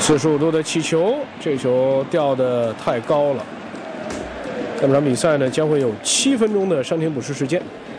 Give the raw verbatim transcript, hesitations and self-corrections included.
四十五度的起球，这球掉得太高了。这场比赛呢将会有七分钟的伤停补时时间。